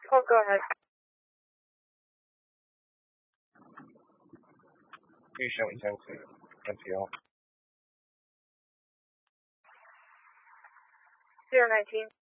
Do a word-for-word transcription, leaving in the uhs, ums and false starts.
Oh, go ahead. Please show me ten to N P L. zero nineteen.